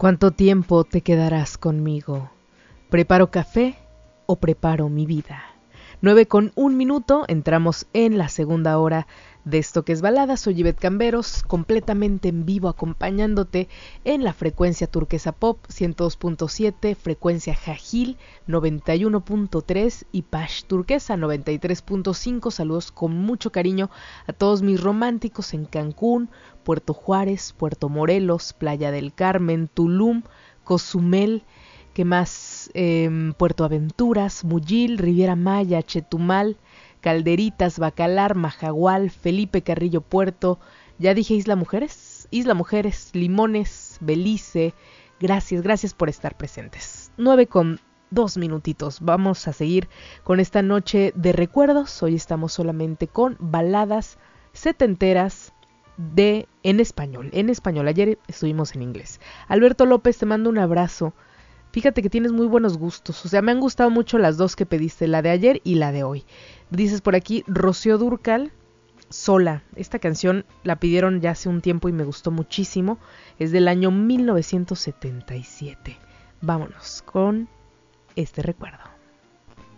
¿Cuánto tiempo te quedarás conmigo? ¿Preparo café o preparo mi vida? 9:01, entramos en la segunda hora de esto que es balada. Soy Ivette Camberos, completamente en vivo, acompañándote en la frecuencia Turquesa Pop 102.7, frecuencia Jajil 91.3 y Pash Turquesa 93.5. Saludos con mucho cariño a todos mis románticos en Cancún, Puerto Juárez, Puerto Morelos, Playa del Carmen, Tulum, Cozumel, ¿qué más? Puerto Aventuras, Muyil, Riviera Maya, Chetumal, Calderitas, Bacalar, Majagual, Felipe Carrillo Puerto, ya dije Isla Mujeres, Limones, Belice. Gracias por estar presentes. 9:02, vamos a seguir con esta noche de recuerdos. Hoy estamos solamente con baladas setenteras en español. Ayer estuvimos en inglés. Alberto López, te mando un abrazo. Fíjate que tienes muy buenos gustos. O sea, me han gustado mucho las dos que pediste, la de ayer y la de hoy. Dices por aquí, Rocío Dúrcal, Sola. Esta canción la pidieron ya hace un tiempo y me gustó muchísimo. Es del año 1977. Vámonos con este recuerdo.